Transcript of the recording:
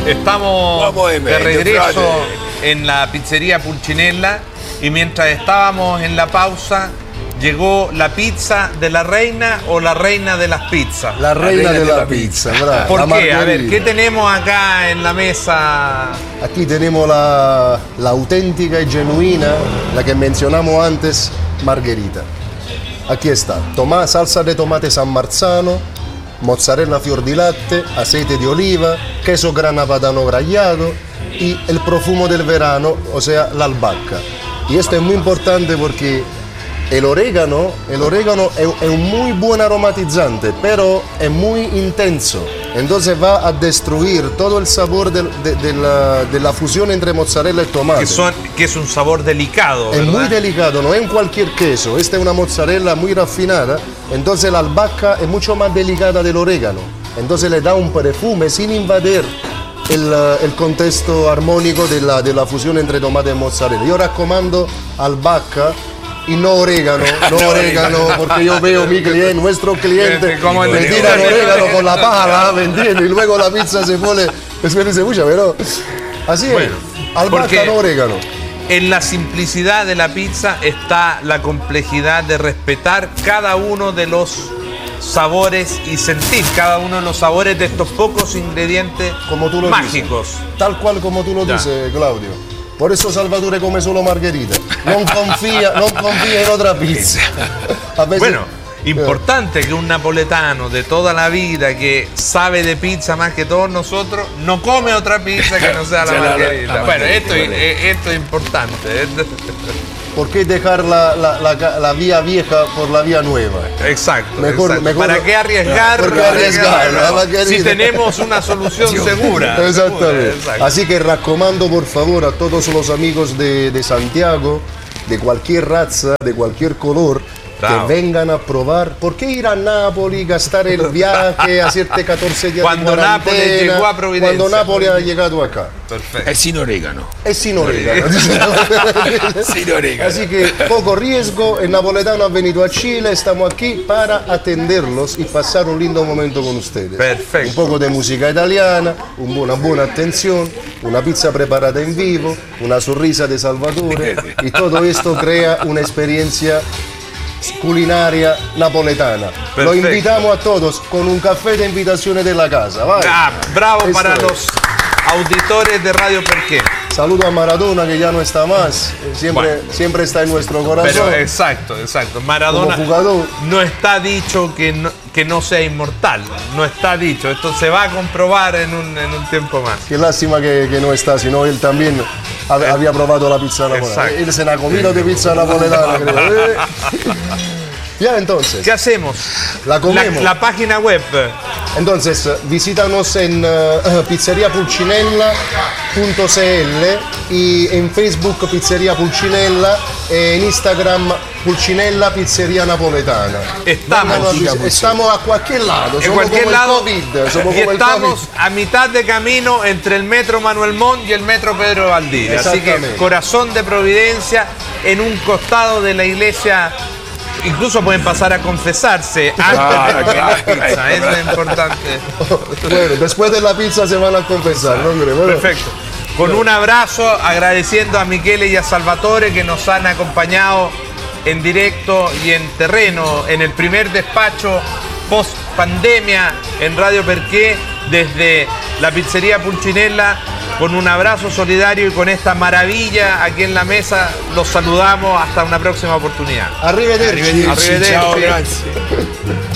Estamos de regreso en la pizzería Pulcinella y mientras estábamos en la pausa llegó la pizza de la reina o la reina de las pizzas. La reina de la pizza, bravo. ¿Por qué? A ver, ¿qué tenemos acá en la mesa? Aquí tenemos la auténtica y genuina, la que mencionamos antes, margherita. Aquí está, salsa de tomate San Marzano, mozzarella fior di latte, aceite de oliva, queso grana padano graillado y el profumo del verano, o sea, la albahaca. Y esto es muy importante porque el orégano es un muy buen aromatizante, pero es muy intenso. Entonces va a destruir todo el sabor de la fusión entre mozzarella y tomate. Que es un sabor delicado, ¿verdad? Es muy delicado, no es en cualquier queso. Esta es una mozzarella muy refinada, entonces la albahaca es mucho más delicada del orégano. Entonces le da un perfume sin invadir el contexto armónico de la fusión entre tomate y mozzarella. Yo recomiendo albahaca y no orégano, porque yo veo nuestro cliente, me tiran orégano con la pala, ¿me entiendes? Y luego la pizza se pone, se mucha, pero así es, albahaca, no orégano. En la simplicidad de la pizza está la complejidad de respetar cada uno de los sabores y sentir cada uno de los sabores de estos pocos ingredientes como tú lo mágicos. Dices, tal cual como tú lo dices, Claudio. Por eso Salvatore come solo margherita. No confía en otra pizza. Bueno, importante que un napoletano de toda la vida que sabe de pizza más que todos nosotros no come otra pizza que no sea la margherita. Bueno, esto es importante. ¿Por qué dejar la vía vieja por la vía nueva? Exacto. Mejor, ¿para qué arriesgar? Si tenemos una solución segura. Exactamente. Así que recomiendo por favor a todos los amigos de Santiago, de cualquier raza, de cualquier color, que vengan a probar. ¿Por qué ir a Nápoles, gastar el viaje, hacerte 14 días cuando de cuarentena? Nápoles llegó a Providencia. Cuando Nápoles ha llegado acá. Perfecto. Es sin orégano. Es sin orégano. Sin orégano. Así que poco riesgo, el napoletano ha venido a Chile, estamos aquí para atenderlos y pasar un lindo momento con ustedes. Perfecto. Un poco de música italiana, una buena atención, una pizza preparada en vivo, una sonrisa de Salvatore y todo esto crea una experiencia culinaria napoletana. Perfecto. Lo invitamos a todos con un café de invitaciones de la casa. ¿Vale? Bravo para los auditores de Radio Perché. Saludo a Maradona, que ya no está más. Siempre está en nuestro corazón. Pero exacto. Maradona como jugador. No está dicho que no sea inmortal. No está dicho. Esto se va a comprobar en un tiempo más. Qué lástima que no está, sino él también había probado la pizza napoletana. Él se la ha comido de pizza napoletana, creo. Ya, entonces. ¿Qué hacemos? La comemos. La página web. Entonces, visítanos en pizzeriapulcinella.cl y en Facebook Pizzeria Pulcinella, en Instagram Pulcinella Pizzeria Napoletana. Estamos a cualquier lado. En cualquier lado. Y estamos a mitad de camino entre el metro Manuel Montt y el metro Pedro Valdivia. Así que corazón de Providencia, en un costado de la iglesia. Incluso pueden pasar a confesarse antes de la pizza, eso es importante. Bueno, después de la pizza se van a confesar, ¿no, hombre? Bueno. Perfecto. Con un abrazo, agradeciendo a Michele y a Salvatore que nos han acompañado en directo y en terreno en el primer despacho post pandemia en Radio Perché desde la pizzería Pulcinella. Con un abrazo solidario y con esta maravilla aquí en la mesa, los saludamos hasta una próxima oportunidad. Arrivederci. Ciao, grazie.